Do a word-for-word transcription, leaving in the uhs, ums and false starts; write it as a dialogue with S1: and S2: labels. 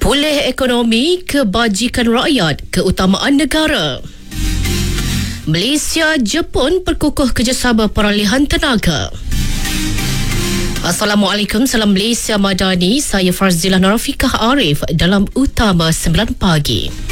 S1: Pulih ekonomi, kebajikan rakyat, keutamaan negara. Malaysia, Jepun perkukuh kerjasama peralihan tenaga. Assalamualaikum, salam Malaysia Madani. Saya Farzilah Narafikah Arif dalam Utama sembilan Pagi.